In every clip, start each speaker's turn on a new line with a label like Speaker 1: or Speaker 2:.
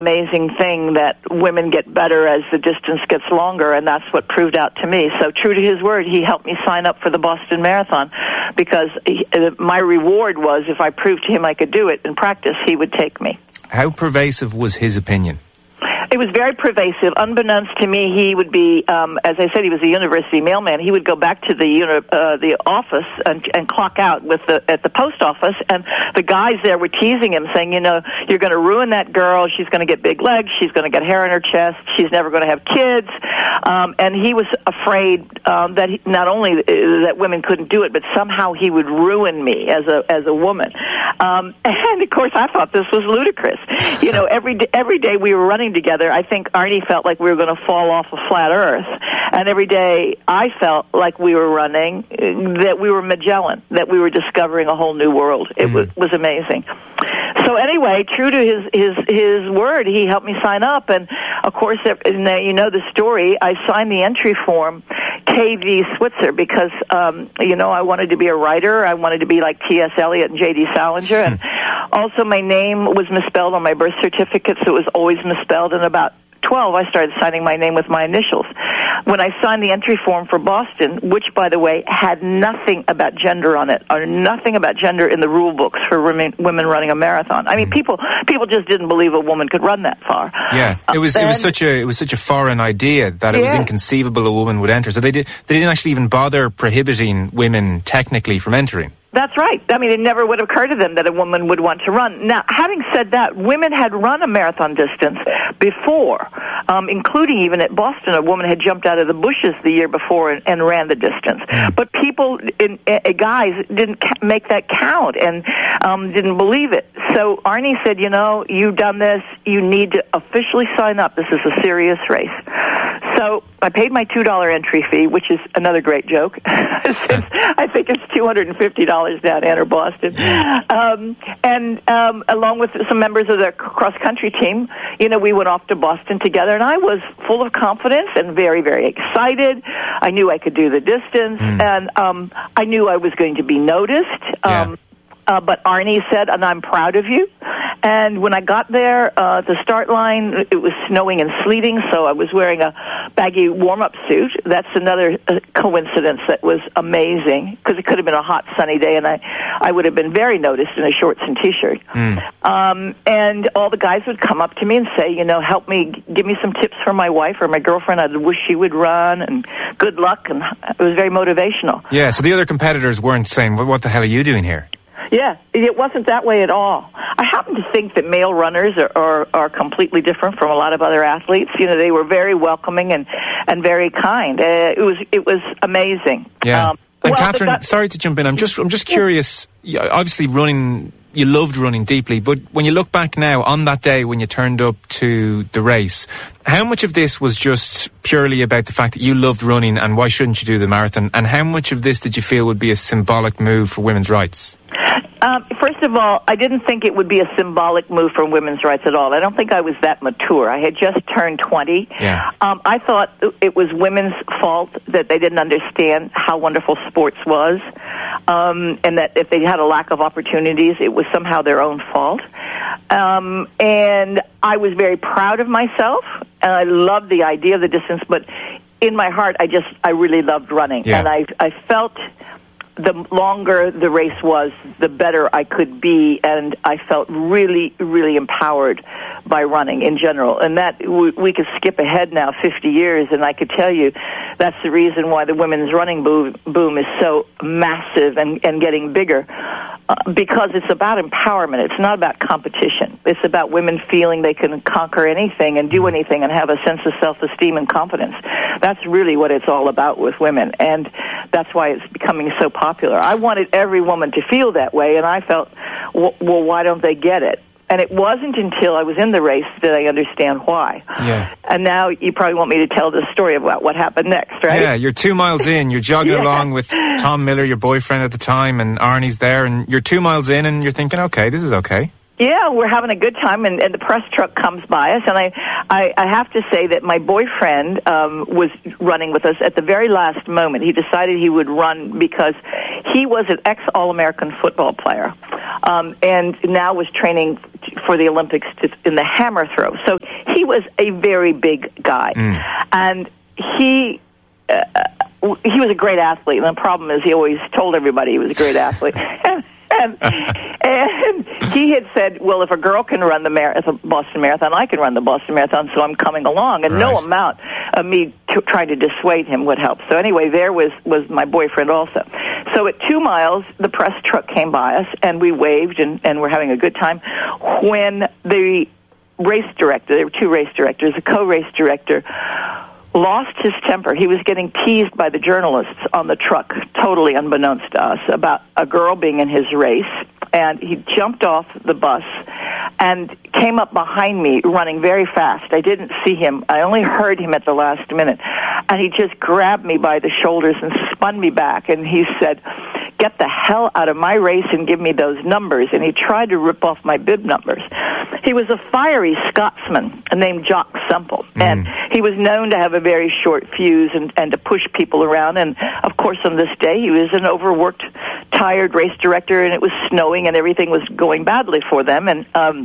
Speaker 1: amazing thing that women get better as the distance gets longer, and that's what proved out to me. So true to his word, he helped me sign up for the Boston Marathon because my reward was if I proved to him I could do it in practice, he would take me.
Speaker 2: How pervasive was his opinion?
Speaker 1: It was very pervasive. Unbeknownst to me, he would be, as I said, he was a university mailman. He would go back to the office and clock out at the post office, and the guys there were teasing him, saying, you're going to ruin that girl. She's going to get big legs. She's going to get hair in her chest. She's never going to have kids. And he was afraid that not only that women couldn't do it, but somehow he would ruin me as a woman. And of course, I thought this was ludicrous. Every day we were running together, I think Arnie felt like we were going to fall off a flat earth. And every day I felt like we were running, that we were Magellan, that we were discovering a whole new world. It was amazing. So anyway, true to his word, he helped me sign up. And, of course, you know the story. I signed the entry form, KV Switzer, because, I wanted to be a writer. I wanted to be like T.S. Eliot and J.D. Salinger. And also my name was misspelled on my birth certificate, so it was always misspelled. And about 12, I started signing my name with my initials. When I signed the entry form for Boston, which, by the way, had nothing about gender on it, or nothing about gender in the rule books for women running a marathon. I mean, people just didn't believe a woman could run that far.
Speaker 2: Yeah, it was such a foreign idea that it was inconceivable a woman would enter. So they didn't actually even bother prohibiting women technically from entering.
Speaker 1: That's right. I mean, it never would have occurred to them that a woman would want to run. Now, having said that, women had run a marathon distance before, including even at Boston. A woman had jumped out of the bushes the year before and ran the distance. But people, guys, didn't make that count and didn't believe it. So Arnie said, you've done this. You need to officially sign up. This is a serious race. So I paid my $2 entry fee, which is another great joke, since I think it's $250 now to enter Boston. And along with some members of the cross-country team, we went off to Boston together, and I was full of confidence and very, very excited. I knew I could do the distance, and I knew I was going to be noticed. But Arnie said, and I'm proud of you. And when I got there, the start line, it was snowing and sleeting, so I was wearing a baggy warm-up suit. That's another coincidence that was amazing, because it could have been a hot, sunny day, and I would have been very noticed in a shorts and T-shirt. And all the guys would come up to me and say, help me, give me some tips for my wife or my girlfriend. I wish she would run, and good luck, and it was very motivational.
Speaker 2: Yeah, so the other competitors weren't saying, what the hell are you doing here?
Speaker 1: Yeah, it wasn't that way at all. I happen to think that male runners are completely different from a lot of other athletes. They were very welcoming and very kind. It was amazing.
Speaker 2: Yeah. And Catherine, sorry to jump in. I'm just curious. Obviously, you loved running deeply, but when you look back now on that day when you turned up to the race, how much of this was just purely about the fact that you loved running and why shouldn't you do the marathon? And how much of this did you feel would be a symbolic move for women's rights?
Speaker 1: First of all, I didn't think it would be a symbolic move for women's rights at all. I don't think I was that mature. I had just turned 20.
Speaker 2: Yeah.
Speaker 1: I thought it was women's fault that they didn't understand how wonderful sports was, and that if they had a lack of opportunities, it was somehow their own fault. And I was very proud of myself, and I loved the idea of the distance, but in my heart, I really loved running.
Speaker 2: Yeah.
Speaker 1: And I felt the longer the race was, the better I could be, and I felt really, really empowered by running in general. And that we could skip ahead now 50 years, and I could tell you that's the reason why the women's running boom is so massive and getting bigger, because it's about empowerment. It's not about competition. It's about women feeling they can conquer anything and do anything and have a sense of self-esteem and confidence. That's really what it's all about with women, and that's why it's becoming so popular. I wanted every woman to feel that way, and I felt, well, why don't they get it? And it wasn't until I was in the race that I understand why.
Speaker 2: Yeah.
Speaker 1: And now you probably want me to tell the story about what happened next, right?
Speaker 2: Yeah, you're 2 miles in, you're jogging along with Tom Miller, your boyfriend at the time, and Arnie's there, and you're 2 miles in, and you're thinking, okay, this is okay.
Speaker 1: Yeah, we're having a good time, and the press truck comes by us, and I have to say that my boyfriend was running with us at the very last moment. He decided he would run because he was an ex-All-American football player, and now was training for the Olympics in the hammer throw. So he was a very big guy, and he was a great athlete. And the problem is he always told everybody he was a great athlete. And he had said, well, if a girl can run the Boston Marathon, I can run the Boston Marathon, so I'm coming along. And no amount of me trying to dissuade him would help. So anyway, there was my boyfriend also. So at 2 miles, the press truck came by us, and we waved, and we're having a good time. When the race director, there were 2 race directors, the co-race director, lost his temper. He was getting teased by the journalists on the truck, totally unbeknownst to us, about a girl being in his race. And he jumped off the bus and came up behind me running very fast. I didn't see him. I only heard him at the last minute. And he just grabbed me by the shoulders and spun me back. And he said, get the hell out of my race and give me those numbers. And he tried to rip off my bib numbers. He was a fiery Scotsman named Jock Semple. And he was known to have a very short fuse and to push people around. And, of course, on this day, he was an overworked, tired race director, and it was snowing, and everything was going badly for them. And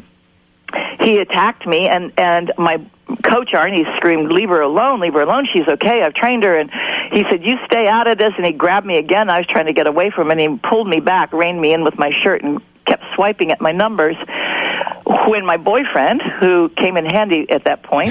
Speaker 1: he attacked me, and my coach, Arnie, screamed, leave her alone, she's okay, I've trained her. And he said, you stay out of this. And he grabbed me again. I was trying to get away from him, and he pulled me back, reined me in with my shirt, and kept swiping at my numbers. When my boyfriend, who came in handy at that point,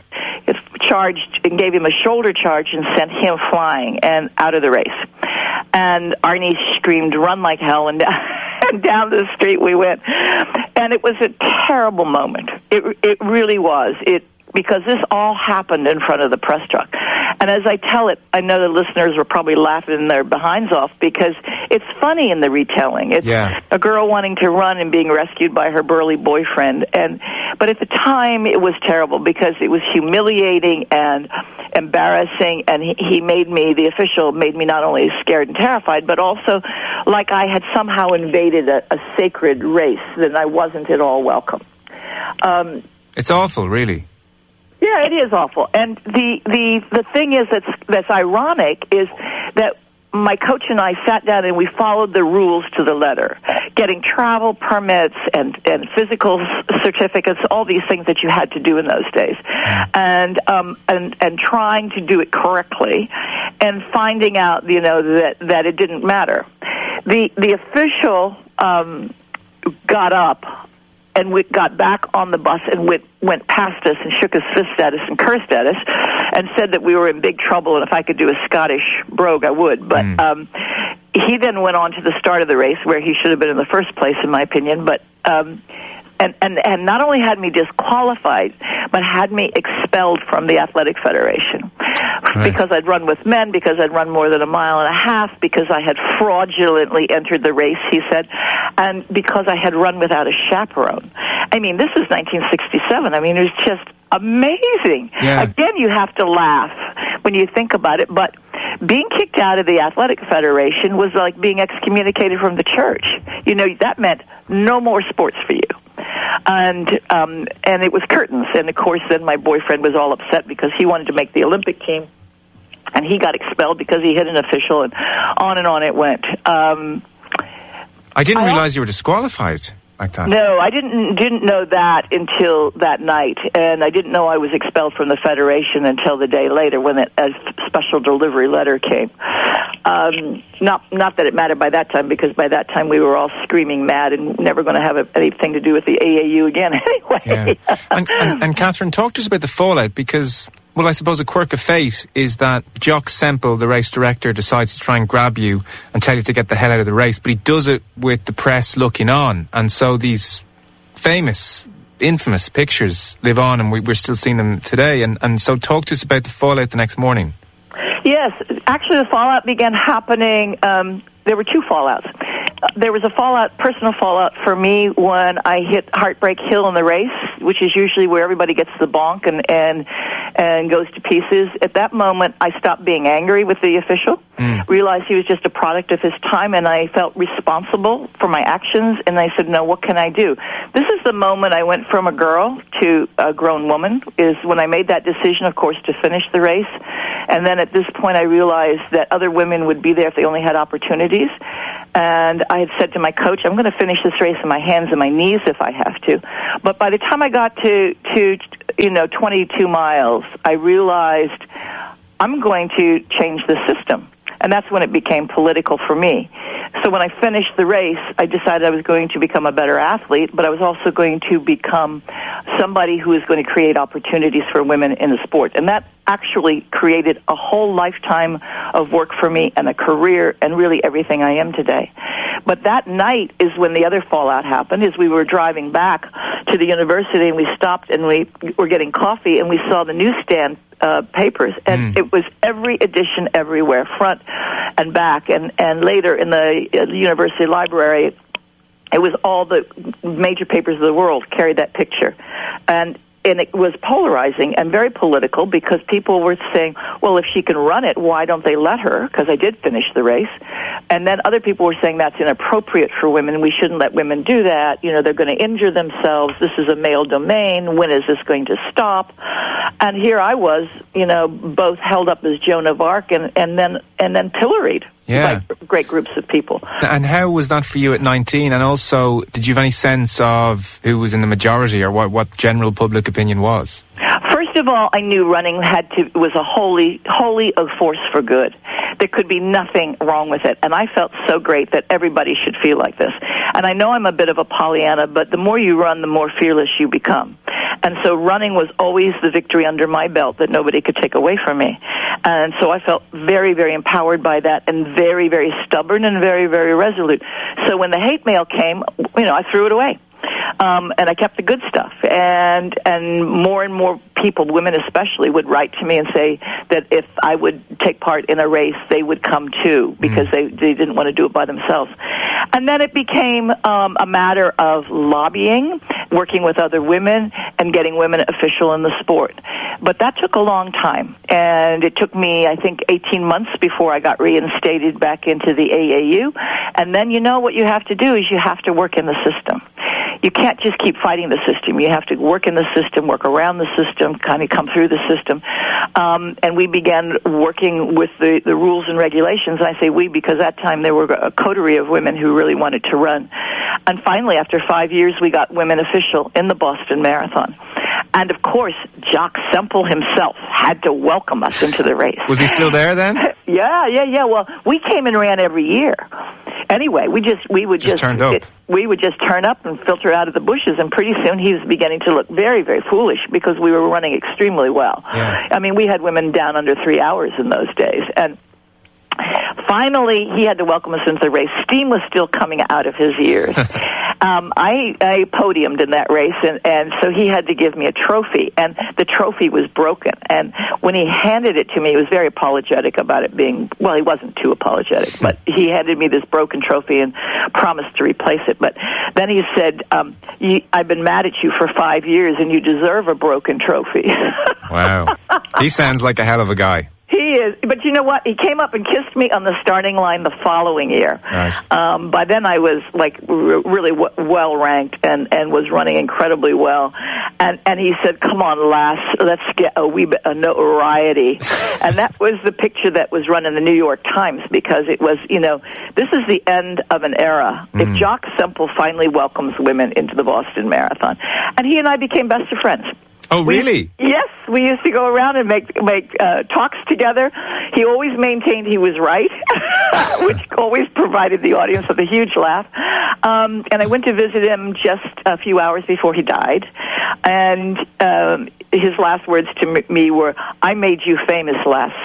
Speaker 1: charged and gave him a shoulder charge and sent him flying and out of the race. And Arnie screamed, run like hell, and down the street we went. And it was a terrible moment. It really was. Because this all happened in front of the press truck. And as I tell it, I know the listeners were probably laughing their behinds off, because it's funny in the retelling. It's a girl wanting to run and being rescued by her burly boyfriend. But at the time, it was terrible, because it was humiliating and embarrassing, and the official made me not only scared and terrified, but also like I had somehow invaded a sacred race, that I wasn't at all welcome.
Speaker 2: It's awful, really.
Speaker 1: Yeah, it is awful. And the thing is that's ironic is that my coach and I sat down and we followed the rules to the letter, getting travel permits and physical certificates, all these things that you had to do in those days, and trying to do it correctly, and finding out, that it didn't matter. The official got up and we got back on the bus and went past us and shook his fist at us and cursed at us and said that we were in big trouble, and if I could do a Scottish brogue, I would. But he then went on to the start of the race, where he should have been in the first place, in my opinion. But and not only had me disqualified, but had me expelled from the Athletic Federation. Because I'd run with men, because I'd run more than 1.5 miles, because I had fraudulently entered the race, he said, and because I had run without a chaperone. I mean, this is 1967. I mean, it was just amazing. Yeah. Again, you have to laugh when you think about it, but being kicked out of the Athletic Federation was like being excommunicated from the church. That meant no more sports for you. And it was curtains. And, of course, then my boyfriend was all upset because he wanted to make the Olympic team, and he got expelled because he hit an official, and on it went.
Speaker 2: I didn't realize you were disqualified like that.
Speaker 1: No, I didn't know that until that night, and I didn't know I was expelled from the Federation until the day later when a special delivery letter came. Not that it mattered by that time, because by that time we were all screaming mad and never going to have anything to do with the AAU again anyway.
Speaker 2: Yeah. And Catherine, talk to us about the fallout, because, well, I suppose a quirk of fate is that Jock Semple, the race director, decides to try and grab you and tell you to get the hell out of the race, but he does it with the press looking on. And so these infamous pictures live on, and we're still seeing them today. And so talk to us about the fallout the next morning.
Speaker 1: Yes, actually the fallout began happening. There were 2 fallouts. There was a personal fallout for me when I hit Heartbreak Hill in the race, which is usually where everybody gets the bonk and goes to pieces. At that moment, I stopped being angry with the official, realized he was just a product of his time, and I felt responsible for my actions, and I said, no, what can I do? This is the moment I went from a girl to a grown woman, is when I made that decision, of course, to finish the race. And then at this point, I realized that other women would be there if they only had opportunities. And I had said to my coach, I'm going to finish this race on my hands and my knees if I have to. But by the time I got to 22 miles, I realized I'm going to change the system. And that's when it became political for me. So when I finished the race, I decided I was going to become a better athlete, but I was also going to become somebody who is going to create opportunities for women in the sport. And that actually created a whole lifetime of work for me and a career and really everything I am today. But that night is when the other fallout happened, is we were driving back to the university and we stopped and we were getting coffee and we saw the newsstand papers, and it was every edition everywhere, front and back, and later in the university library, it was all the major papers of the world carried that picture. And it was polarizing and very political because people were saying, well, if she can run it, why don't they let her? Because I did finish the race. And then other people were saying that's inappropriate for women. We shouldn't let women do that. They're going to injure themselves. This is a male domain. When is this going to stop? And here I was, both held up as Joan of Arc and then pilloried.
Speaker 2: Yeah.
Speaker 1: By great groups of people.
Speaker 2: And how was that for you at 19? And also, did you have any sense of who was in the majority or what general public opinion was?
Speaker 1: First of all, I knew running was a wholly a force for good. There could be nothing wrong with it. And I felt so great that everybody should feel like this. And I know I'm a bit of a Pollyanna, but the more you run, the more fearless you become. And so running was always the victory under my belt that nobody could take away from me. And so I felt very, very empowered by that and very, very stubborn and very, very resolute. So when the hate mail came, I threw it away. And I kept the good stuff. And more people, women especially, would write to me and say that if I would take part in a race, they would come too, because they didn't want to do it by themselves. And then it became a matter of lobbying, working with other women, and getting women official in the sport. But that took a long time. And it took me, I think, 18 months before I got reinstated back into the AAU. And then what you have to do is you have to work in the system. You can't just keep fighting the system. You have to work in the system, work around the system, kind of come through the system. And we began working with the rules and regulations. And I say we because at that time there were a coterie of women who really wanted to run. And finally, after 5 years, we got women official in the Boston Marathon. And, of course, Jock Semple himself had to welcome us into the race.
Speaker 2: Was he still there then?
Speaker 1: Yeah. Well, we came and ran every year. Anyway, we would just turn up and filter out of the bushes, and pretty soon he was beginning to look very, very foolish because we were running extremely well.
Speaker 2: Yeah.
Speaker 1: I mean, we had women down under 3 hours in those days, and finally he had to welcome us into the race. Steam was still coming out of his ears. I podiumed in that race, and so he had to give me a trophy, and the trophy was broken. And when he handed it to me, he was very apologetic about it being, well, he wasn't too apologetic, but he handed me this broken trophy and promised to replace it. But then he said, I've been mad at you for 5 years, and you deserve a broken trophy.
Speaker 2: Wow. He sounds like a hell of a guy.
Speaker 1: He is, but you know what? He came up and kissed me on the starting line the following year.
Speaker 2: Right.
Speaker 1: By then I was really well ranked and was running incredibly well. And he said, "Come on, lass, let's get a wee bit of notoriety." And that was the picture that was run in the New York Times because it was, this is the end of an era. If Jock Semple finally welcomes women into the Boston Marathon, and he and I became best of friends.
Speaker 2: Oh, really?
Speaker 1: Yes, we used to go around and make talks together. He always maintained he was right, which always provided the audience with a huge laugh. And I went to visit him just a few hours before he died. And his last words to me were, "I made you famous, lass."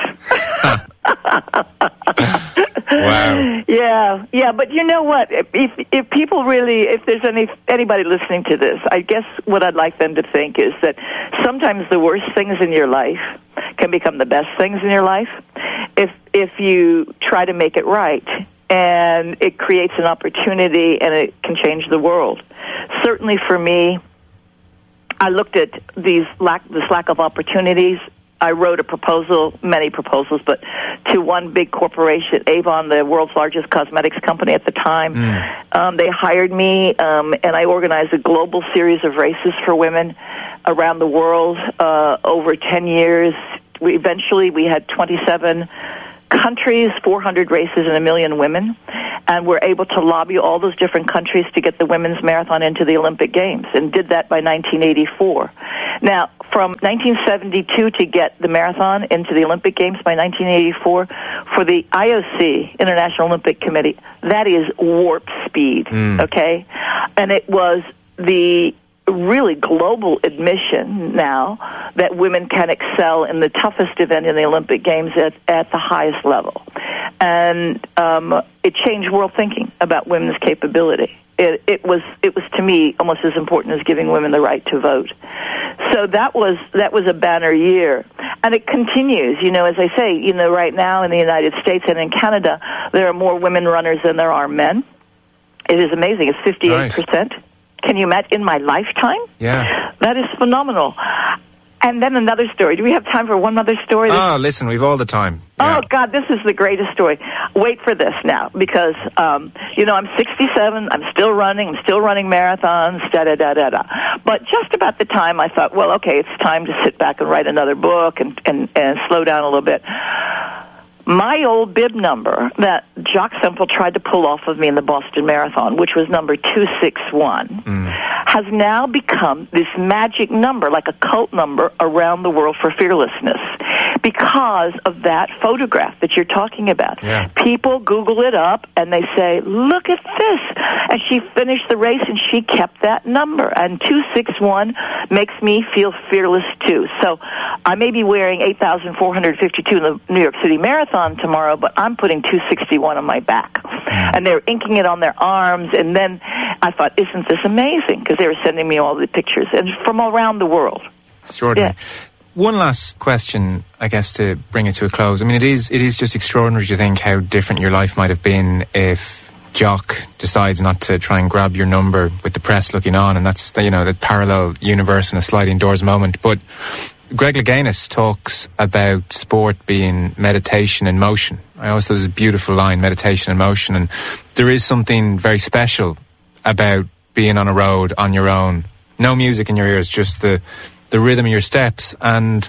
Speaker 2: Wow.
Speaker 1: Yeah, but you know what? If people really, if there's anybody listening to this, I guess what I'd like them to think is that sometimes the worst things in your life can become the best things in your life if you try to make it right, and it creates an opportunity and it can change the world. Certainly for me, I looked at this lack of opportunities. I wrote a proposal, many proposals, but to one big corporation, Avon, the world's largest cosmetics company at the time. They hired me, and I organized a global series of races for women around the world over 10 years. We had 27 countries, 400 races, and 1 million women, and we're able to lobby all those different countries to get the women's marathon into the Olympic Games, and did that by 1984. Now, from 1972 to get the marathon into the Olympic Games by 1984, for the IOC, International Olympic Committee, that is warp speed, okay? And it was the really global admission now that women can excel in the toughest event in the Olympic Games at the highest level. And it changed world thinking about women's capability. It was to me almost as important as giving women the right to vote. So that was a banner year, and it continues. You know, as I say, you know, right now in the United States and in Canada, there are more women runners than there are men. It is amazing. It's 58%. Right. Can you imagine, in my lifetime?
Speaker 2: Yeah.
Speaker 1: That is phenomenal. And then another story. Do we have time for one other story?
Speaker 2: Oh, listen, we've all the time. Yeah.
Speaker 1: Oh, God, this is the greatest story. Wait for this now, because, you know, I'm 67, I'm still running marathons, da-da-da-da-da. But just about the time I thought, well, okay, it's time to sit back and write another book and slow down a little bit. My old bib number that Jacques Semple tried to pull off of me in the Boston Marathon, which was number 261, has now become this magic number, like a cult number around the world for fearlessness, because of that photograph that you're talking about.
Speaker 2: Yeah.
Speaker 1: People Google it up and they say, look at this. And she finished the race and she kept that number. And 261 makes me feel fearless too. So I may be wearing 8,452 in the New York City Marathon tomorrow, but I'm putting 261 on my back. And they're inking it on their arms. And then I thought, isn't this amazing? Because they were sending me all the pictures, and from around the world.
Speaker 2: Extraordinary.
Speaker 1: Yeah.
Speaker 2: One last question, I guess, to bring it to a close. I mean, it is just extraordinary to think how different your life might have been if Jock decides not to try and grab your number with the press looking on, and that's, you know, the parallel universe and a sliding doors moment. But Greg Louganis talks about sport being meditation in motion. I always thought it was a beautiful line, meditation in motion, and there is something very special about being on a road on your own. No music in your ears, just the rhythm of your steps. And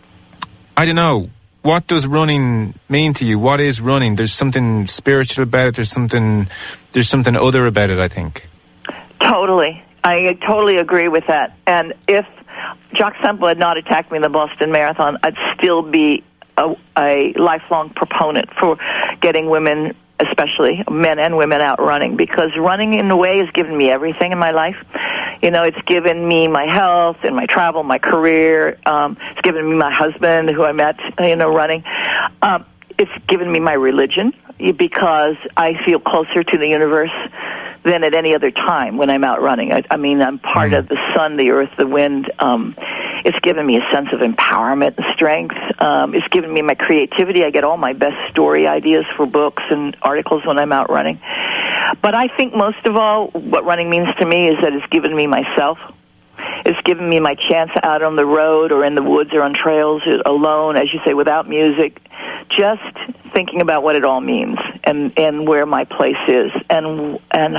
Speaker 2: I don't know, what does running mean to you? What is running? There's something spiritual about it. There's something other about it, I think.
Speaker 1: Totally. I totally agree with that. And if Jacques Semple had not attacked me in the Boston Marathon, I'd still be a lifelong proponent for getting women, especially men and women, out running, because running in a way has given me everything in my life. You know, it's given me my health and my travel, my career. It's given me my husband, who I met, you know, running. It's given me my religion, because I feel closer to the universe than at any other time when I'm out running. I mean, I'm part of the sun, the earth, the wind. It's given me a sense of empowerment and strength. It's given me my creativity. I get all my best story ideas for books and articles when I'm out running. But I think most of all, what running means to me is that it's given me myself. It's given me my chance out on the road or in the woods or on trails alone, as you say, without music, just thinking about what it all means and where my place is, and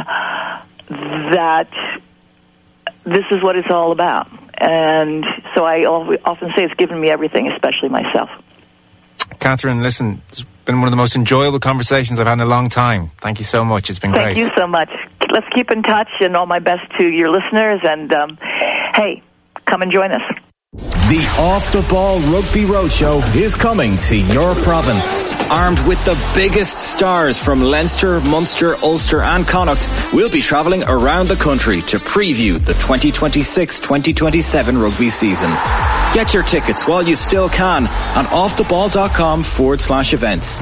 Speaker 1: that this is what it's all about. And so I often say it's given me everything, especially myself.
Speaker 2: Catherine, listen, it's been one of the most enjoyable conversations I've had in a long time. Thank you so much. It's been great.
Speaker 1: Thank you so much. Let's keep in touch, and all my best to your listeners. And, hey, come and join us.
Speaker 3: The Off the Ball Rugby Roadshow is coming to your province. Armed with the biggest stars from Leinster, Munster, Ulster and Connacht, we'll be travelling around the country to preview the 2026-2027 rugby season. Get your tickets while you still can on offtheball.com/events.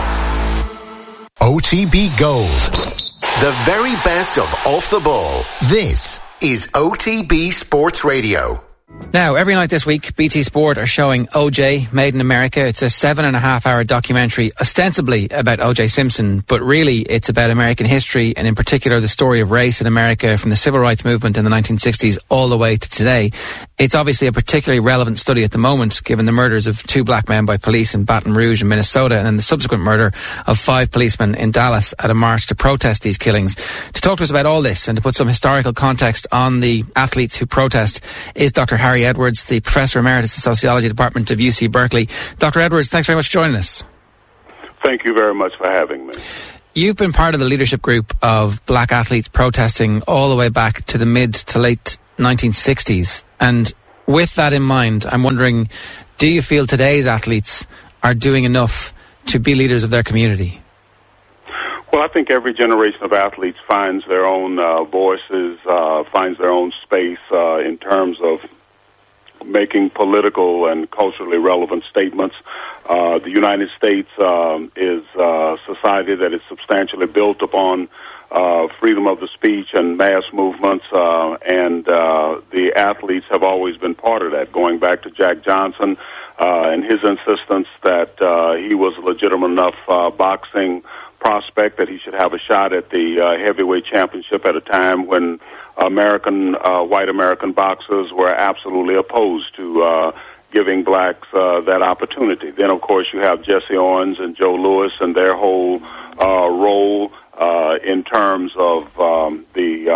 Speaker 4: OTB Gold. The very best of Off the Ball. This is OTB Sports Radio.
Speaker 5: Now, every night this week, BT Sport are showing OJ, Made in America. It's a 7.5-hour documentary, ostensibly about OJ Simpson, but really it's about American history, and in particular the story of race in America from the civil rights movement in the 1960s all the way to today. It's obviously a particularly relevant study at the moment, given the murders of 2 black men by police in Baton Rouge in Minnesota, and then the subsequent murder of 5 policemen in Dallas at a march to protest these killings. To talk to us about all this and to put some historical context on the athletes who protest is Dr. Harry Edwards, the Professor Emeritus of Sociology Department of UC Berkeley. Dr. Edwards, thanks very much for joining us.
Speaker 6: Thank you very much for having me.
Speaker 5: You've been part of the leadership group of black athletes protesting all the way back to the mid to late 1960s. And with that in mind, I'm wondering, do you feel today's athletes are doing enough to be leaders of their community?
Speaker 6: Well, I think every generation of athletes finds their own voices, finds their own space in terms of making political and culturally relevant statements. The United States is a society that is substantially built upon freedom of the speech and mass movements, and the athletes have always been part of that, going back to Jack Johnson and his insistence that he was a legitimate enough boxing prospect that he should have a shot at the heavyweight championship at a time when white American boxers were absolutely opposed to giving blacks that opportunity. Then, of course, you have Jesse Owens and Joe Louis and their whole role in terms of the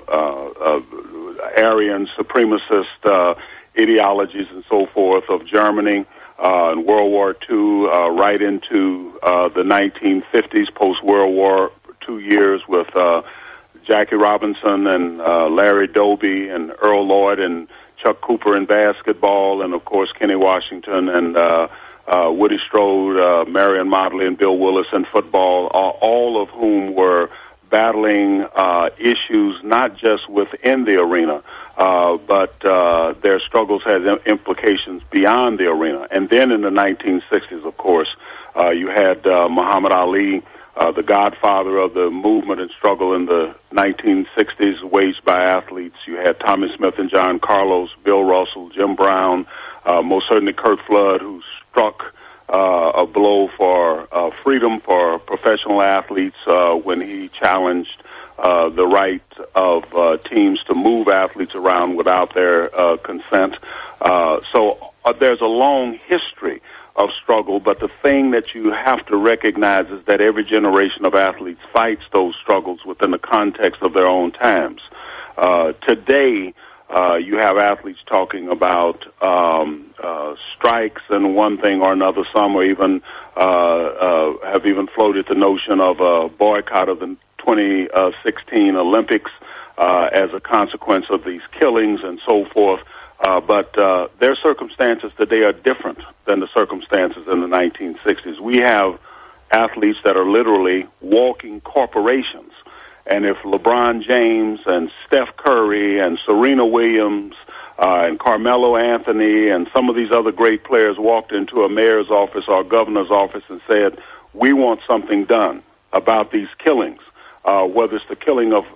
Speaker 6: Aryan supremacist ideologies and so forth of Germany in World War II, right into the 1950s, post-World War II years with Jackie Robinson and Larry Doby and Earl Lloyd and Chuck Cooper in basketball, and, of course, Kenny Washington and Woody Strode, Marion Motley and Bill Willis in football, all of whom were battling issues not just within the arena, but their struggles had implications beyond the arena. And then in the 1960s, of course, you had Muhammad Ali, the godfather of the movement and struggle in the 1960s, waged by athletes. You had Tommy Smith and John Carlos, Bill Russell, Jim Brown, most certainly Curt Flood, who struck a blow for freedom for professional athletes when he challenged the right of teams to move athletes around without their consent. So there's a long history of struggle, but the thing that you have to recognize is that every generation of athletes fights those struggles within the context of their own times. Today, you have athletes talking about strikes and one thing or another. Some are even have even floated the notion of a boycott of the 2016 Olympics as a consequence of these killings and so forth. But their circumstances today are different than the circumstances in the 1960s. We have athletes that are literally walking corporations. And if LeBron James and Steph Curry and Serena Williams and Carmelo Anthony and some of these other great players walked into a mayor's office or a governor's office and said, we want something done about these killings, whether it's the killing of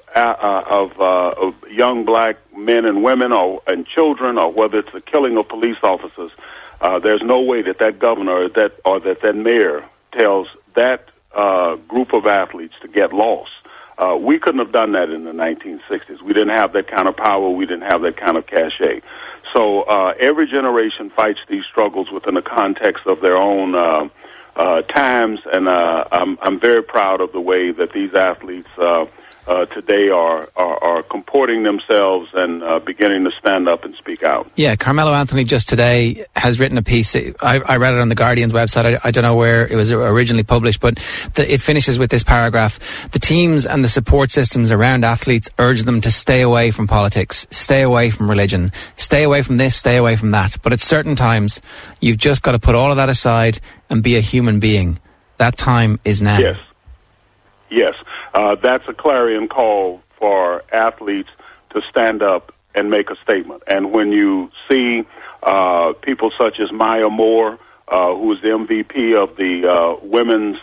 Speaker 6: young black men and women and children, or whether it's the killing of police officers, there's no way that governor or that mayor tells that group of athletes to get lost. We couldn't have done that in the 1960s. We didn't have that kind of power. We didn't have that kind of cachet. So every generation fights these struggles within the context of their own times, and I'm very proud of the way that these athletes today are comporting themselves and beginning to stand up and speak out.
Speaker 5: Yeah, Carmelo Anthony just today has written a piece. I read it on the Guardian's website. I don't know where it was originally published, but it finishes with this paragraph. The teams and the support systems around athletes urge them to stay away from politics, stay away from religion, stay away from this, stay away from that. But at certain times, you've just got to put all of that aside and be a human being. That time is now.
Speaker 6: Yes. Yes. That's a clarion call for athletes to stand up and make a statement. And when you see people such as Maya Moore, who is the MVP of the women's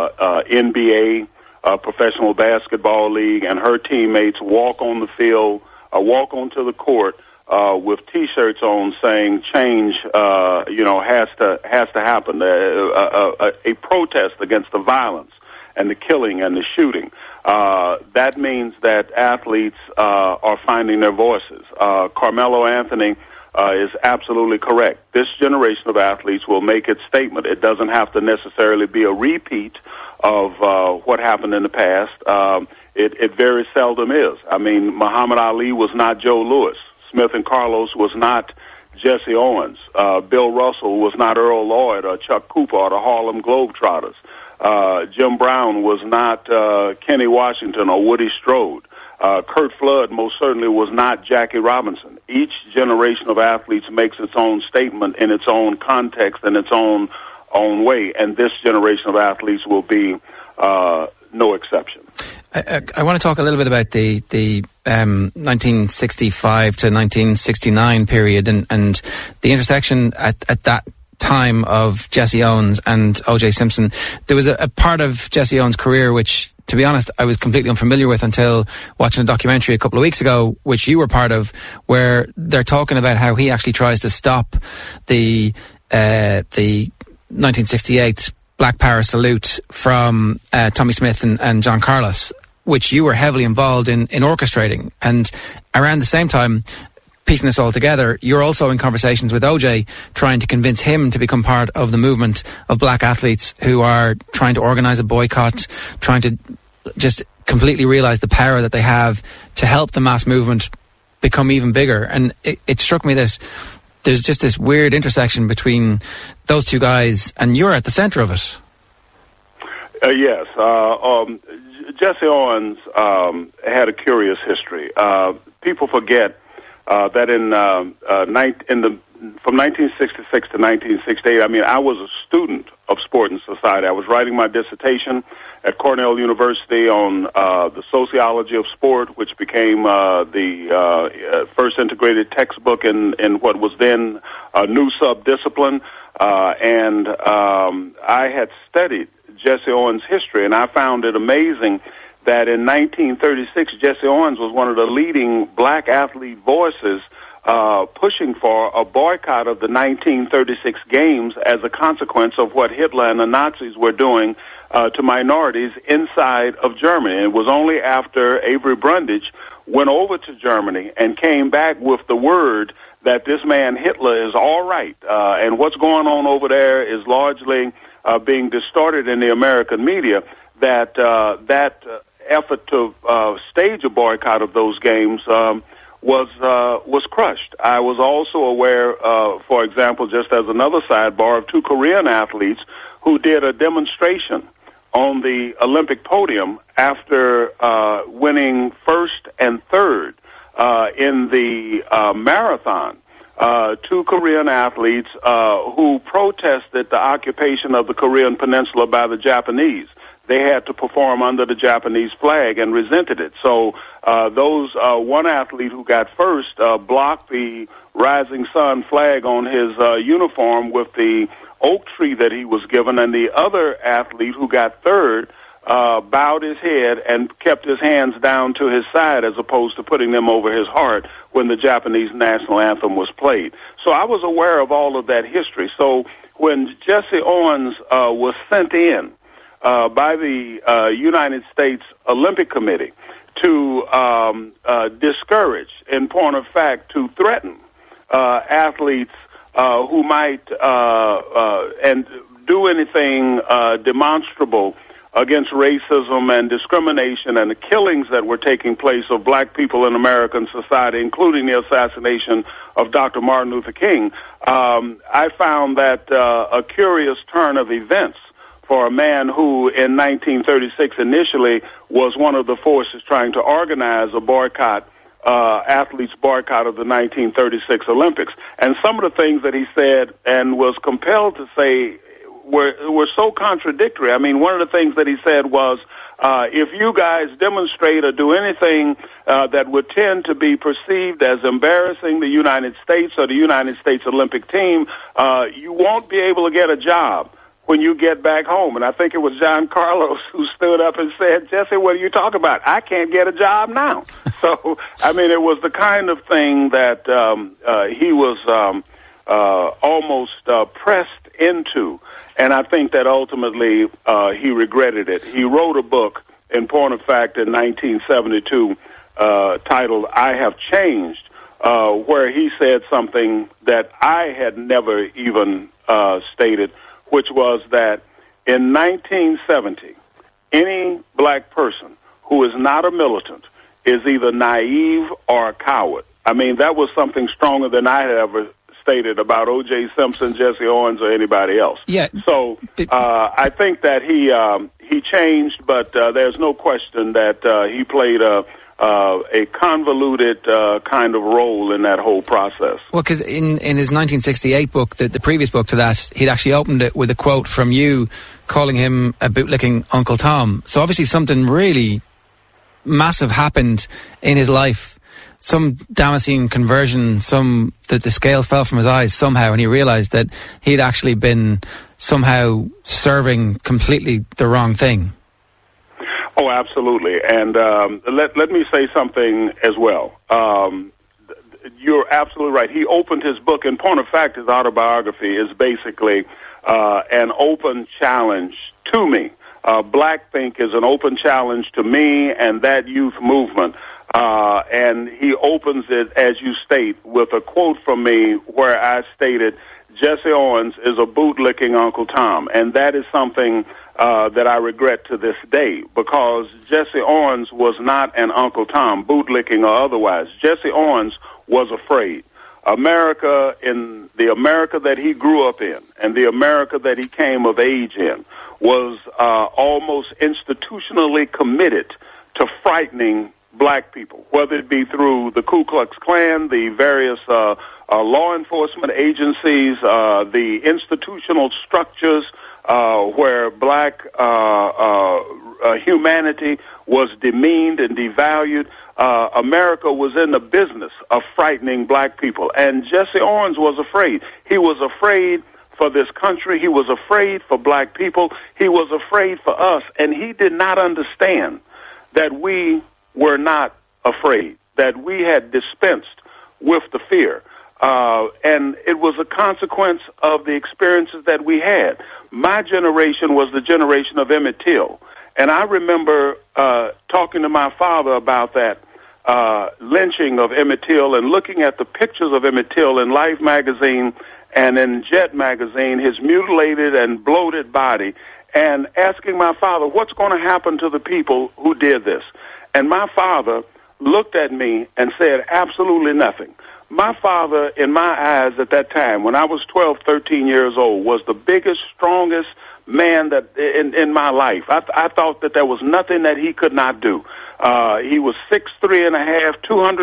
Speaker 6: NBA professional basketball league, and her teammates walk on the field, walk onto the court with T-shirts on saying change, has to happen, a protest against the violence and the killing and the shooting. That means that athletes are finding their voices. Carmelo Anthony is absolutely correct. This generation of athletes will make its statement. It doesn't have to necessarily be a repeat of what happened in the past. It very seldom is. I mean, Muhammad Ali was not Joe Louis. Smith and Carlos was not Jesse Owens. Bill Russell was not Earl Lloyd or Chuck Cooper or the Harlem Globetrotters. Jim Brown was not Kenny Washington or Woody Strode. Curt Flood most certainly was not Jackie Robinson. Each generation of athletes makes its own statement in its own context and its own way, and this generation of athletes will be no exception.
Speaker 5: I want to talk a little bit about the 1965 to 1969 period and the intersection at that time of Jesse Owens and O.J. Simpson. There was a part of Jesse Owens' career which, to be honest, I was completely unfamiliar with until watching a documentary a couple of weeks ago, which you were part of, where they're talking about how he actually tries to stop the 1968 Black Power salute from Tommy Smith and John Carlos, which you were heavily involved in orchestrating. And around the same time, piecing this all together, you're also in conversations with OJ, trying to convince him to become part of the movement of black athletes who are trying to organize a boycott, trying to just completely realize the power that they have to help the mass movement become even bigger. And it struck me that there's just this weird intersection between those two guys, and you're at the center of it.
Speaker 6: Yes. Jesse Owens had a curious history. People forget that from 1966 to 1968, I mean, I was a student of sport and society. I was writing my dissertation at Cornell University on the sociology of sport, which became the first integrated textbook in what was then a new subdiscipline. And I had studied Jesse Owens' history, and I found it amazing that in 1936, Jesse Owens was one of the leading black athlete voices pushing for a boycott of the 1936 games as a consequence of what Hitler and the Nazis were doing to minorities inside of Germany. It was only after Avery Brundage went over to Germany and came back with the word that this man Hitler is all right, and what's going on over there is largely being distorted in the American media, that effort to stage a boycott of those games was crushed. I was also aware, for example, just as another sidebar, of two Korean athletes who did a demonstration on the Olympic podium after winning first and third in the marathon. Two Korean athletes who protested the occupation of the Korean peninsula by the Japanese. They had to perform under the Japanese flag and resented it. So those one athlete who got first blocked the rising sun flag on his uniform with the oak tree that he was given, and the other athlete who got third bowed his head and kept his hands down to his side as opposed to putting them over his heart when the Japanese national anthem was played. So I was aware of all of that history. So when Jesse Owens was sent in by the United States Olympic Committee to discourage, in point of fact, to threaten athletes who might and do anything demonstrable against racism and discrimination and the killings that were taking place of black people in American society, including the assassination of Dr. Martin Luther King, I found that a curious turn of events for a man who in 1936 initially was one of the forces trying to organize a boycott, athletes' boycott of the 1936 Olympics. And some of the things that he said and was compelled to say were so contradictory. I mean, one of the things that he said was, if you guys demonstrate or do anything that would tend to be perceived as embarrassing the United States or the United States Olympic team, you won't be able to get a job when you get back home. And I think it was John Carlos who stood up and said, Jesse, what are you talking about? I can't get a job now. So, I mean, it was the kind of thing that he was almost pressed into. And I think that ultimately he regretted it. He wrote a book, in point of fact, in 1972 titled I Have Changed, where he said something that I had never even stated, which was that in 1970, any black person who is not a militant is either naive or a coward. I mean, that was something stronger than I had ever stated about O.J. Simpson, Jesse Owens, or anybody else.
Speaker 5: Yeah.
Speaker 6: So I think that he changed, but there's no question that he played a convoluted kind of role in that whole process.
Speaker 5: Well, because in his 1968 book, the previous book to that, he'd actually opened it with a quote from you calling him a bootlicking Uncle Tom. So obviously something really massive happened in his life. Some Damascene conversion, the scales fell from his eyes somehow, and he realized that he'd actually been somehow serving completely the wrong thing.
Speaker 6: Oh, absolutely. And let me say something as well. You're absolutely right. He opened his book, and point of fact, his autobiography is basically an open challenge to me. Blackthink is an open challenge to me and that youth movement. And he opens it, as you state, with a quote from me where I stated, Jesse Owens is a bootlicking Uncle Tom. And that is something that I regret to this day, because Jesse Owens was not an Uncle Tom, bootlicking or otherwise. Jesse Owens was afraid. America, in the America that he grew up in and the America that he came of age in, was almost institutionally committed to frightening black people, whether it be through the Ku Klux Klan, the various law enforcement agencies, the institutional structures where black humanity was demeaned and devalued. America was in the business of frightening black people, and Jesse Owens was afraid. He was afraid for this country. He was afraid for black people. He was afraid for us, and he did not understand that we were not afraid, that we had dispensed with the fear. And it was a consequence of the experiences that we had. My generation was the generation of Emmett Till. And I remember talking to my father about that lynching of Emmett Till and looking at the pictures of Emmett Till in Life magazine and in Jet magazine, his mutilated and bloated body, and asking my father, what's going to happen to the people who did this? And my father looked at me and said absolutely nothing. My father, in my eyes at that time, when I was 12, 13 years old, was the biggest, strongest man that in my life. I thought that there was nothing that he could not do. He was 6'3.5",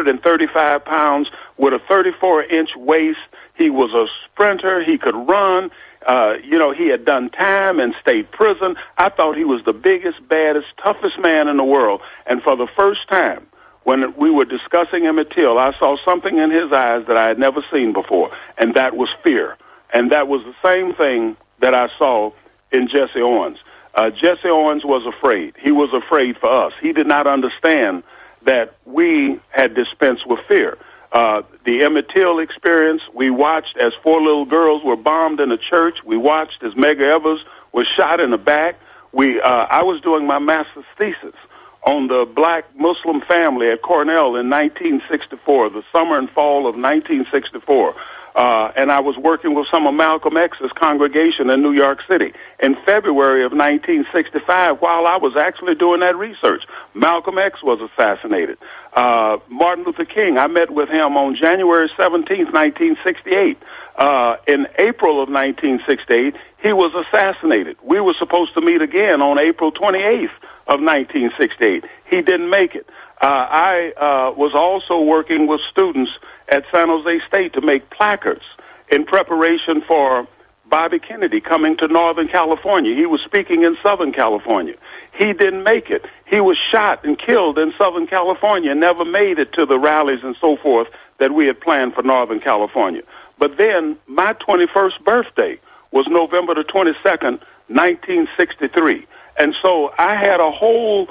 Speaker 6: 235 pounds, with a 34-inch waist. He was a sprinter. He could run. He had done time in state prison. I thought he was the biggest, baddest, toughest man in the world. And for the first time, when we were discussing Emmett Till, I saw something in his eyes that I had never seen before, and that was fear. And that was the same thing that I saw in Jesse Owens. Jesse Owens was afraid. He was afraid for us. He did not understand that we had dispensed with fear. The Emmett Till experience, we watched as 4 little girls were bombed in a church. We watched as Medgar Evers was shot in the back. I was doing my master's thesis on the black Muslim family at Cornell in 1964, the summer and fall of 1964. And I was working with some of Malcolm X's congregation in New York City. In February of 1965, while I was actually doing that research, Malcolm X was assassinated. Martin Luther King, I met with him on January 17th, 1968. In April of 1968, he was assassinated. We were supposed to meet again on April 28th of 1968. He didn't make it. I was also working with students at San Jose State to make placards in preparation for Bobby Kennedy coming to Northern California. He was speaking in Southern California. He didn't make it. He was shot and killed in Southern California, never made it to the rallies and so forth that we had planned for Northern California. But then my 21st birthday was November the 22nd, 1963. And so I had a whole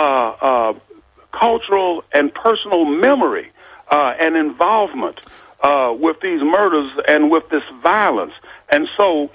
Speaker 6: cultural and personal memory and involvement with these murders and with this violence. And so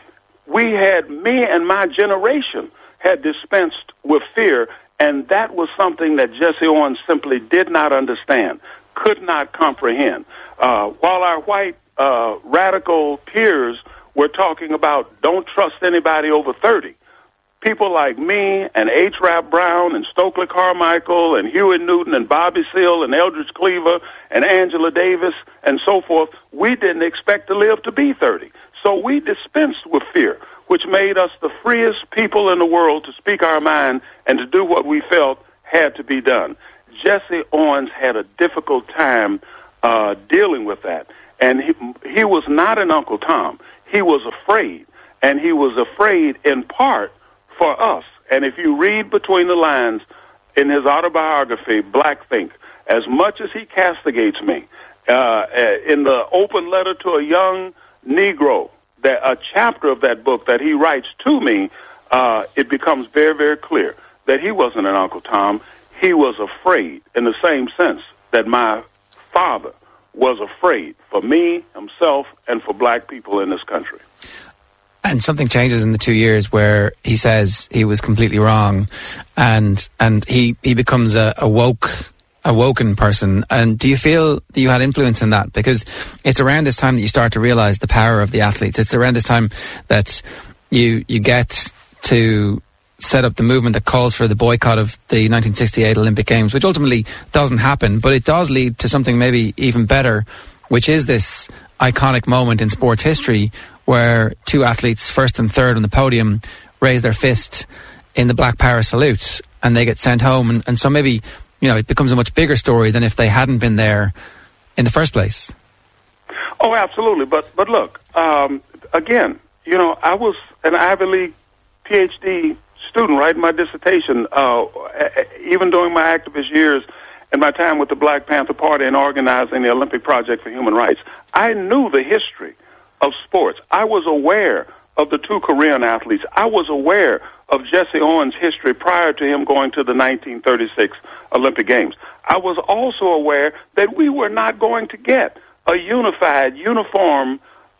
Speaker 6: me and my generation had dispensed with fear, and that was something that Jesse Owens simply did not understand, could not comprehend. While our white radical peers were talking about don't trust anybody over 30, people like me and H. Rap Brown and Stokely Carmichael and Hewitt Newton and Bobby Seale and Eldridge Cleaver and Angela Davis and so forth, we didn't expect to live to be 30. So we dispensed with fear, which made us the freest people in the world to speak our mind and to do what we felt had to be done. Jesse Owens had a difficult time dealing with that. And he was not an Uncle Tom. He was afraid. And he was afraid in part for us. And if you read between the lines in his autobiography, Black Think, as much as he castigates me, in the open letter to a young Negro, a chapter of that book that he writes to me, it becomes very, very clear that he wasn't an Uncle Tom. He was afraid in the same sense that my father was afraid for me, himself, and for black people in this country.
Speaker 5: And something changes in the 2 years where he says he was completely wrong, and he becomes a woken person. And do you feel that you had influence in that? Because it's around this time that you start to realize the power of the athletes. It's around this time that you get to set up the movement that calls for the boycott of the 1968 Olympic Games, which ultimately doesn't happen, but it does lead to something maybe even better, which is this iconic moment in sports history where two athletes, first and third on the podium, raise their fist in the Black Power salute and they get sent home. And so maybe, it becomes a much bigger story than if they hadn't been there in the first place.
Speaker 6: Oh, absolutely. But look, again, I was an Ivy League PhD student writing my dissertation, even during my activist years and my time with the Black Panther Party and organizing the Olympic Project for Human Rights. I knew the history of sports. I was aware of the two Korean athletes. I was aware of Jesse Owens' history prior to him going to the 1936 Olympic Games. I was also aware that we were not going to get a unified, uniform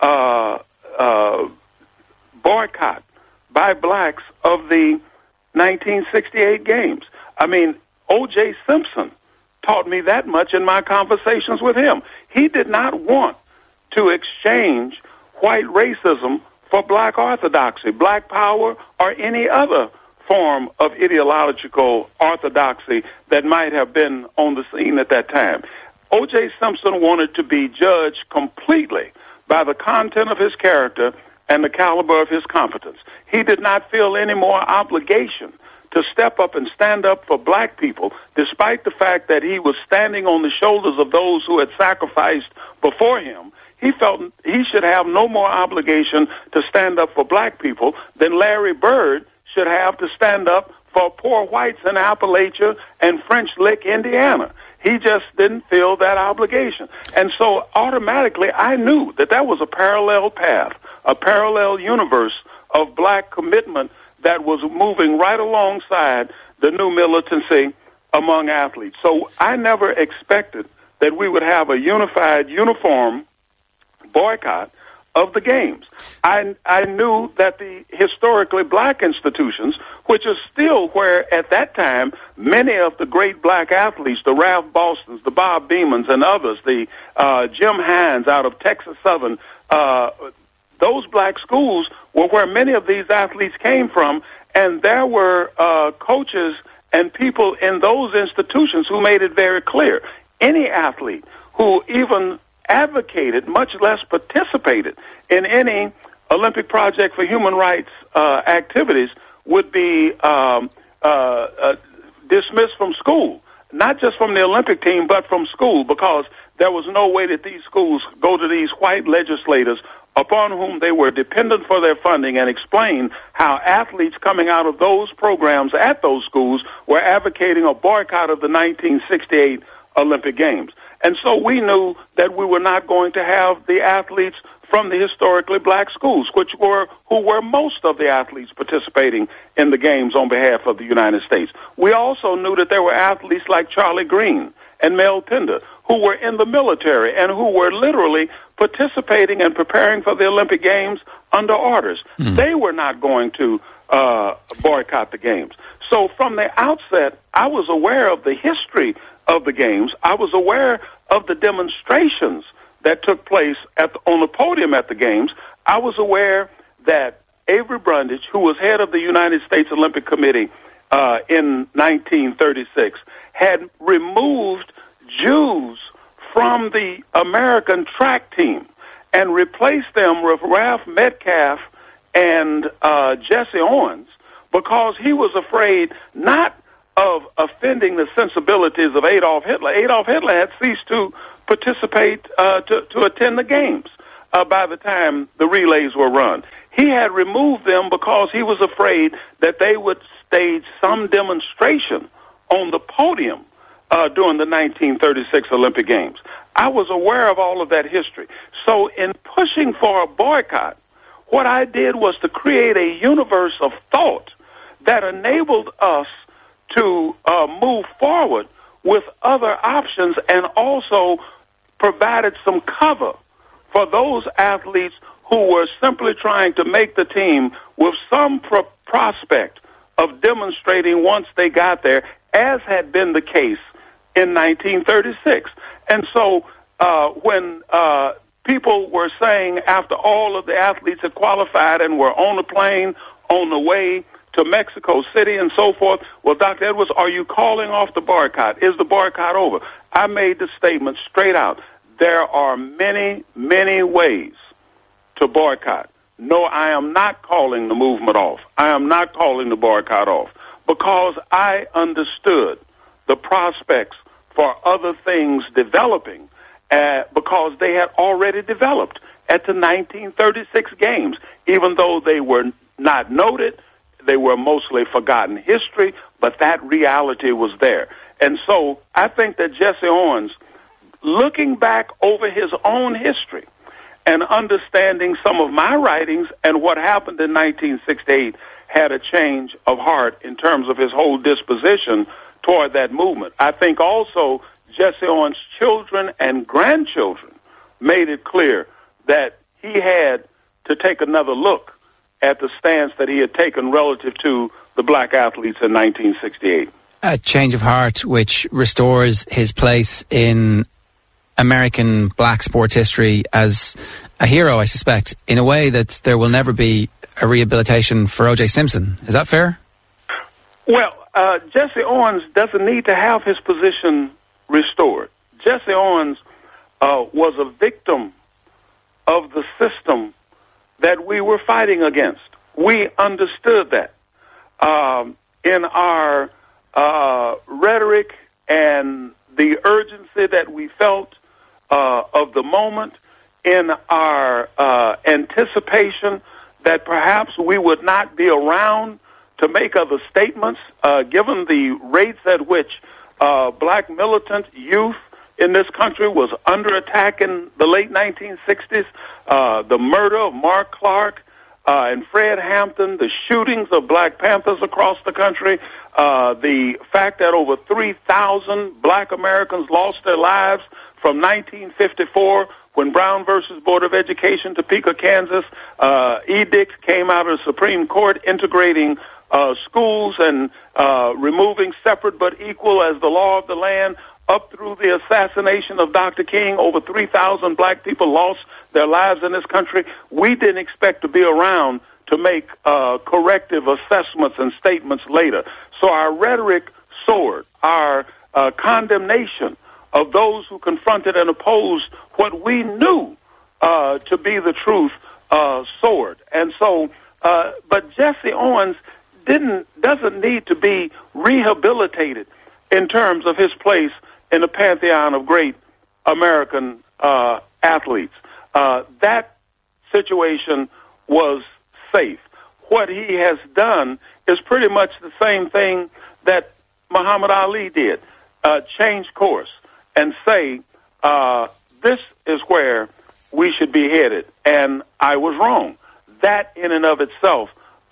Speaker 6: boycott by blacks of the 1968 Games. I mean, O.J. Simpson taught me that much in my conversations with him. He did not want to exchange white racism for black orthodoxy, black power, or any other form of ideological orthodoxy that might have been on the scene at that time. O.J. Simpson wanted to be judged completely by the content of his character and the caliber of his competence. He did not feel any more obligation to step up and stand up for black people, despite the fact that he was standing on the shoulders of those who had sacrificed before him. He felt he should have no more obligation to stand up for black people than Larry Bird should have to stand up for poor whites in Appalachia and French Lick, Indiana. He just didn't feel that obligation. And so automatically I knew that that was a parallel path, a parallel universe of black commitment that was moving right alongside the new militancy among athletes. So I never expected that we would have a unified, uniform boycott of the Games. I knew that the historically black institutions, which is still where at that time many of the great black athletes, the Ralph Bostons, the Bob Beamons and others, the Jim Hines out of Texas Southern, those black schools were where many of these athletes came from, and there were coaches and people in those institutions who made it very clear. Any athlete who even advocated, much less participated in any Olympic Project for Human Rights activities would be dismissed from school, not just from the Olympic team, but from school, because there was no way that these schools go to these white legislators upon whom they were dependent for their funding and explain how athletes coming out of those programs at those schools were advocating a boycott of the 1968 Olympic Games. And so we knew that we were not going to have the athletes from the historically black schools, who were most of the athletes participating in the Games on behalf of the United States. We also knew that there were athletes like Charlie Green and Mel Tender, who were in the military and who were literally participating and preparing for the Olympic Games under orders. They were not going to boycott the Games. So from the outset, I was aware of the history of the Games. I was aware of the demonstrations that took place on the podium at the Games. I was aware that Avery Brundage, who was head of the United States Olympic Committee in 1936, had removed Jews from the American track team and replaced them with Ralph Metcalf and Jesse Owens, because he was afraid not of offending the sensibilities of Adolf Hitler. Adolf Hitler had ceased to participate, to attend the games by the time the relays were run. He had removed them because he was afraid that they would stage some demonstration on the podium during the 1936 Olympic Games. I was aware of all of that history. So in pushing for a boycott, what I did was to create a universe of thought that enabled us to move forward with other options, and also provided some cover for those athletes who were simply trying to make the team with some prospect of demonstrating once they got there, as had been the case in 1936. And so when people were saying, after all of the athletes had qualified and were on the plane on the way to Mexico City and so forth, well, Dr. Edwards, are you calling off the boycott? Is the boycott over? I made the statement straight out. There are many, many ways to boycott. No, I am not calling the movement off. I am not calling the boycott off, because I understood the prospects for other things developing, because they had already developed at the 1936 games. Even though they were not noted, they were mostly forgotten history, but that reality was there. And so I think that Jesse Owens, looking back over his own history and understanding some of my writings and what happened in 1968, had a change of heart in terms of his whole disposition toward that movement. I think also Jesse Owens' children and grandchildren made it clear that he had to take another look at the stance that he had taken relative to the black athletes in 1968.
Speaker 5: A change of heart which restores his place in American black sports history as a hero, I suspect, in a way that there will never be a rehabilitation for O.J. Simpson. Is that fair?
Speaker 6: Well, Jesse Owens doesn't need to have his position restored. Jesse Owens was a victim of the system that we were fighting against. We understood that. In our rhetoric and the urgency that we felt of the moment, in our anticipation that perhaps we would not be around to make other statements, given the rates at which black militant youth in this country was under attack in the late 1960s, the murder of Mark Clark and Fred Hampton, the shootings of Black Panthers across the country, the fact that over 3,000 black Americans lost their lives from 1954 when Brown versus Board of Education, Topeka, Kansas, edicts came out of the Supreme Court integrating schools and removing separate but equal as the law of the land, up through the assassination of Dr. King. Over 3,000 black people lost their lives in this country. We didn't expect to be around to make corrective assessments and statements later. So our rhetoric soared. Our condemnation of those who confronted and opposed what we knew to be the truth soared. And so, but Jesse Owens doesn't need to be rehabilitated in terms of his place in the pantheon of great American athletes. That situation was safe. What he has done is pretty much the same thing that Muhammad Ali did, change course and say, this is where we should be headed, and I was wrong. That in and of itself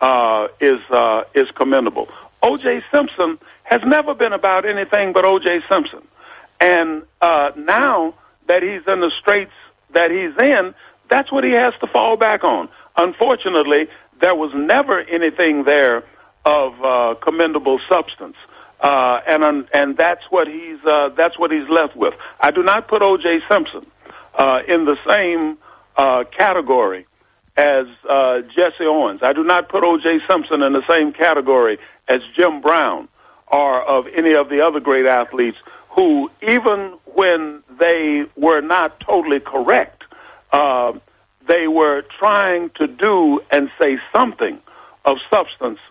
Speaker 6: is commendable. O.J. Simpson has never been about anything but O.J. Simpson. And now that he's in the straits that he's in, that's what he has to fall back on. Unfortunately, there was never anything there of commendable substance, and that's what he's left with. I do not put O.J. Simpson in the same category as Jesse Owens. I do not put O.J. Simpson in the same category as Jim Brown or of any of the other great athletes who, even when they were not totally correct, they were trying to do and say something of substance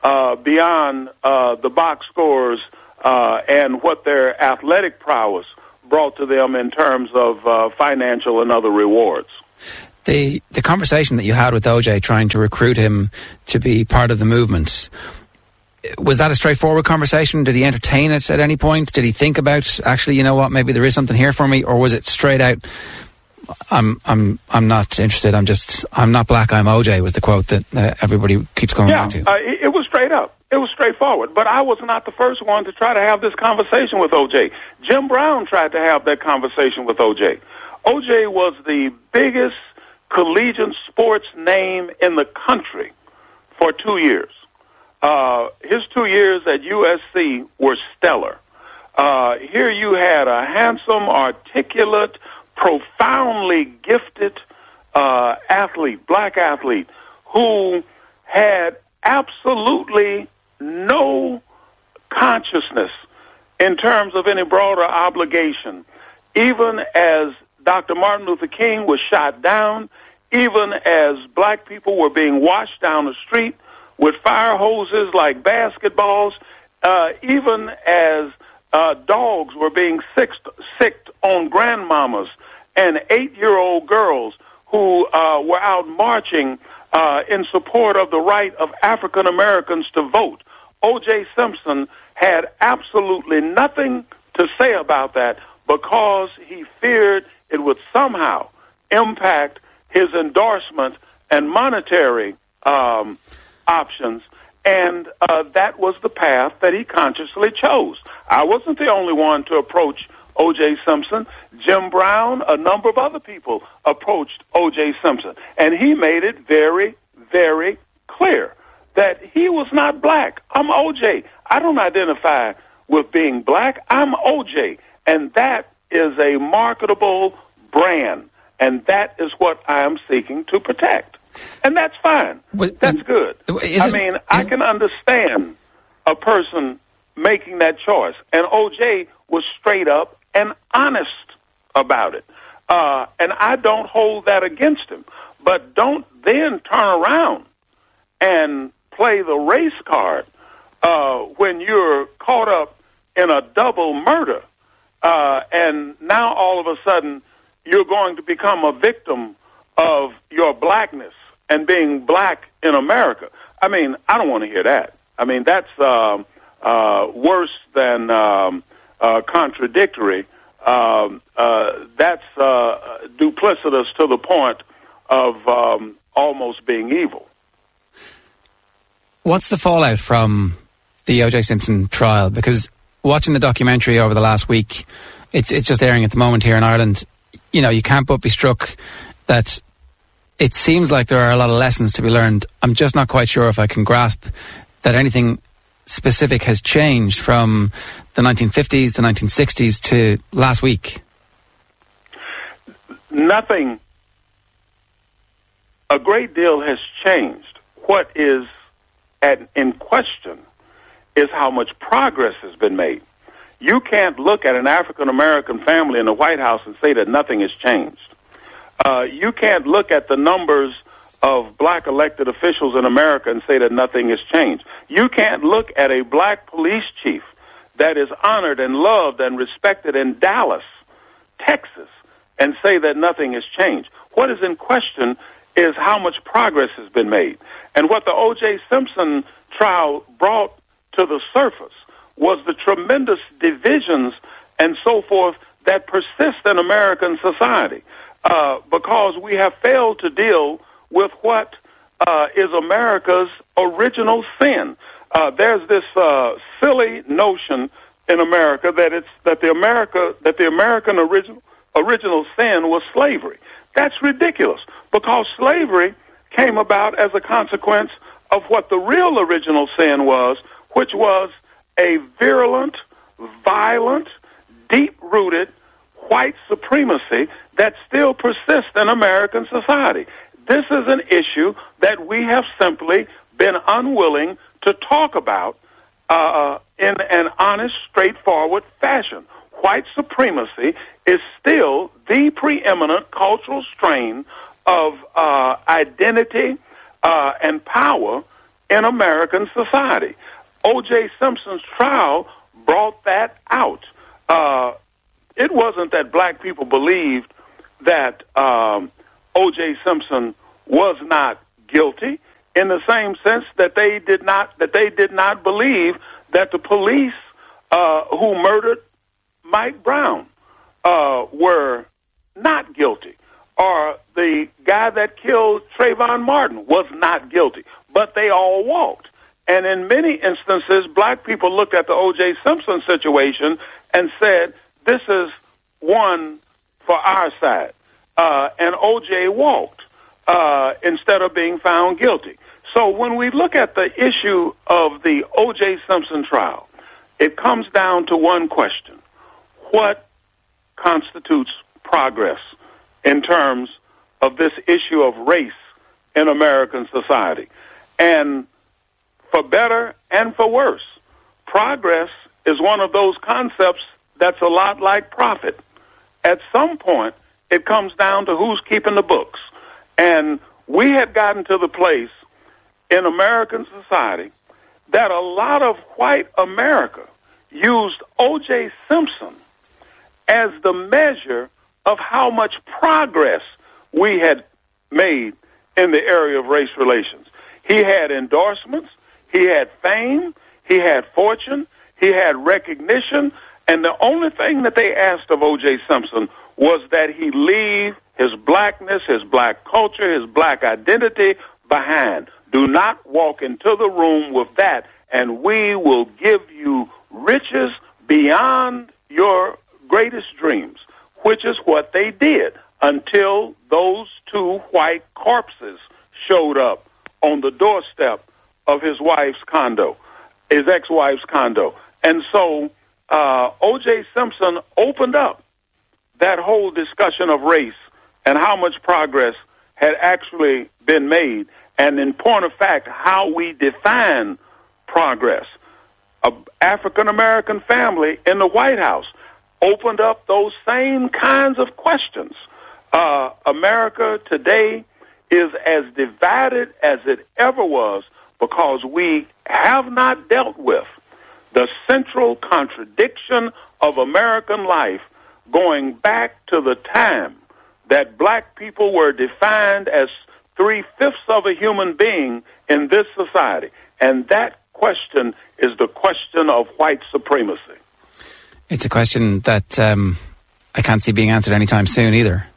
Speaker 6: beyond the box scores and what their athletic prowess brought to them in terms of financial and other rewards.
Speaker 5: The conversation that you had with O.J. trying to recruit him to be part of the movement, was that a straightforward conversation? Did he entertain it at any point? Did he think about, actually, you know what, maybe there is something here for me? Or was it straight out, I'm not interested, I'm not black, I'm O.J. was the quote that everybody keeps going back to?
Speaker 6: It was straight up. It was straightforward. But I was not the first one to try to have this conversation with O.J. Jim Brown tried to have that conversation with O.J. O.J. was the biggest collegiate sports name in the country for 2 years. His 2 years at USC were stellar. Here you had a handsome, articulate, profoundly gifted athlete, black athlete, who had absolutely no consciousness in terms of any broader obligation. Even as Dr. Martin Luther King was shot down, even as black people were being washed down the street with fire hoses like basketballs, even as dogs were being sicked on grandmamas and 8-year-old girls who were out marching in support of the right of African Americans to vote. O.J. Simpson had absolutely nothing to say about that because he feared it would somehow impact his endorsement and monetary options, and that was the path that he consciously chose. I wasn't the only one to approach O.J. Simpson. Jim Brown, a number of other people approached O.J. Simpson, and he made it very, very clear that he was not black. I'm O.J. I don't identify with being black. I'm O.J., and that is a marketable brand, and that is what I am seeking to protect. And that's fine. That's good. I can understand a person making that choice. And O.J. was straight up and honest about it. And I don't hold that against him. But don't then turn around and play the race card when you're caught up in a double murder. And now all of a sudden you're going to become a victim of your blackness and being black in America. I mean, I don't want to hear that. I mean, that's worse than contradictory. That's duplicitous to the point of almost being evil.
Speaker 5: What's the fallout from the O.J. Simpson trial? Because watching the documentary over the last week, it's just airing at the moment here in Ireland. You know, you can't but be struck that it seems like there are a lot of lessons to be learned. I'm just not quite sure if I can grasp that anything specific has changed from the 1950s, the 1960s to last week.
Speaker 6: Nothing. A great deal has changed. What is in question is how much progress has been made. You can't look at an African-American family in the White House and say that nothing has changed. You can't look at the numbers of black elected officials in America and say that nothing has changed. You can't look at a black police chief that is honored and loved and respected in Dallas, Texas, and say that nothing has changed. What is in question is how much progress has been made. And what the O.J. Simpson trial brought to the surface was the tremendous divisions and so forth that persist in American society because we have failed to deal with what is America's original sin. There's this silly notion in America that the American original sin was slavery. That's ridiculous because slavery came about as a consequence of what the real original sin was, which was a virulent, violent, deep-rooted white supremacy that still persists in American society. this is an issue that we have simply been unwilling to talk about in an honest, straightforward fashion. White supremacy is still the preeminent cultural strain of identity and power in American society. O.J. Simpson's trial brought that out. It wasn't that black people believed that O.J. Simpson was not guilty, in the same sense that they did not believe that the police who murdered Mike Brown were not guilty, or the guy that killed Trayvon Martin was not guilty, but they all walked. And in many instances, black people looked at the O.J. Simpson situation and said, this is one for our side. And O.J. walked instead of being found guilty. So when we look at the issue of the O.J. Simpson trial, it comes down to one question. What constitutes progress in terms of this issue of race in American society? And for better and for worse, progress is one of those concepts that's a lot like profit. At some point, it comes down to who's keeping the books. And we had gotten to the place in American society that a lot of white America used O.J. Simpson as the measure of how much progress we had made in the area of race relations. He had endorsements, he had fame, he had fortune, he had recognition, and the only thing that they asked of O.J. Simpson was that he leave his blackness, his black culture, his black identity behind. Do not walk into the room with that, and we will give you riches beyond your greatest dreams, which is what they did until those two white corpses showed up on the doorstep of his wife's condo, his ex-wife's condo. And so O.J. Simpson opened up that whole discussion of race and how much progress had actually been made, and in point of fact, how we define progress. An African-American family in the White House opened up those same kinds of questions. America today is as divided as it ever was because we have not dealt with the central contradiction of American life going back to the time that black people were defined as 3/5 of a human being in this society. And that question is the question of white supremacy.
Speaker 5: It's a question that I can't see being answered anytime soon either.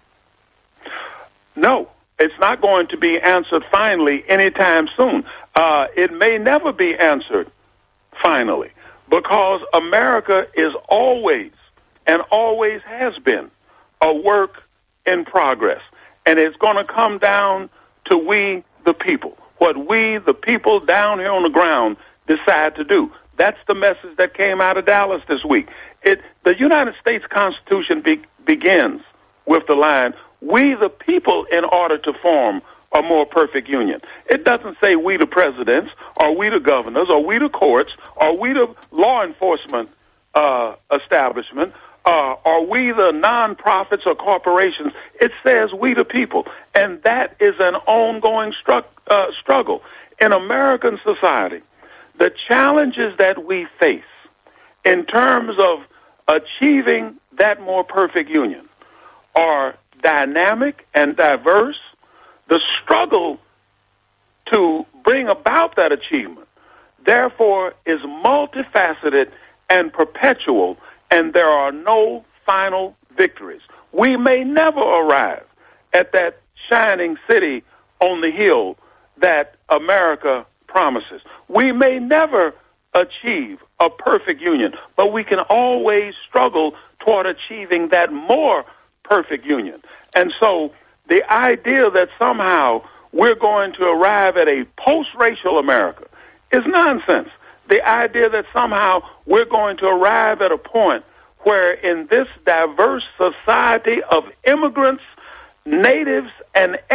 Speaker 6: No, it's not going to be answered finally anytime soon. It may never be answered finally because America is always and always has been a work in progress. And it's going to come down to we, the people, what we, the people down here on the ground, decide to do. That's the message that came out of Dallas this week. The United States Constitution begins with the line, we, the people, in order to form a more perfect union. It doesn't say we, the presidents, or we, the governors, or we, the courts, or we, the law enforcement establishment, or we, the nonprofits or corporations. It says we, the people. And that is an ongoing struggle. In American society, the challenges that we face in terms of achieving that more perfect union are dynamic and diverse. The struggle to bring about that achievement, therefore, is multifaceted and perpetual, and there are no final victories. We may never arrive at that shining city on the hill that America promises. We may never achieve a perfect union, but we can always struggle toward achieving that more perfect union. And so the idea that somehow we're going to arrive at a post-racial America is nonsense. The idea that somehow we're going to arrive at a point where in this diverse society of immigrants, natives, and ex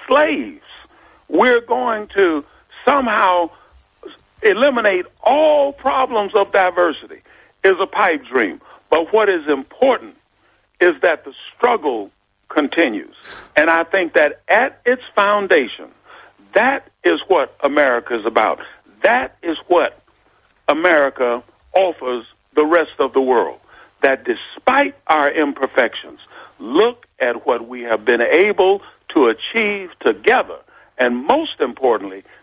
Speaker 6: slaves. We're going to somehow eliminate all problems of diversity is a pipe dream. But what is important is that the struggle continues. And I think that at its foundation, that is what America is about. That is what America offers the rest of the world. That despite our imperfections, look at what we have been able to achieve together. And most importantly,